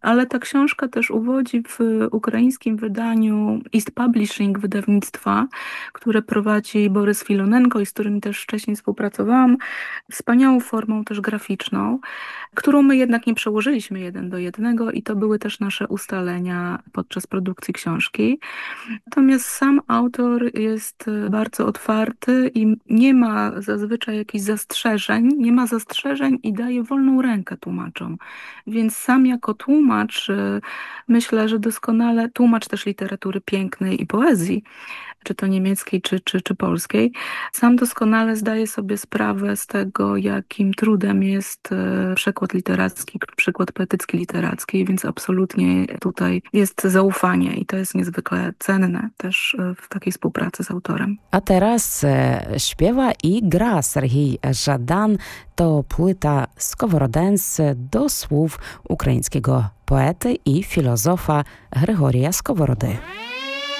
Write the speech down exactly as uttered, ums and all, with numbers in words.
ale ta książka też uwodzi w ukraińskim wydaniu East Publishing wydawnictwa, które prowadzi Borys Filonenko i z którym też wcześniej współpracowałam, wspaniałą formą też graficzną, którą my jednak nie przełożyliśmy jeden do jednego i to były też nasze ustalenia podczas produkcji książki. Natomiast sam autor jest bardzo otwarty i nie ma zazwyczaj jakichś zastrzeżeń, nie ma zastrzeżeń i daje wolną rękę tłumaczom. Więc sam jako tłumacz y, myślę, że doskonale, tłumacz też literatury pięknej i poezji, czy to niemieckiej, czy, czy, czy polskiej, sam doskonale zdaje sobie sprawę z tego, jakim trudem jest e, przekład literacki, przykład poetycki literacki, więc absolutnie tutaj jest zaufanie i to jest niezwykle cenne też e, w takiej współpracy z autorem. A teraz e, śpiewa i gra Serhij Żadan. To płyta Skoworodense do słów ukraińskiego poety i filozofa Grigorija Skovorody.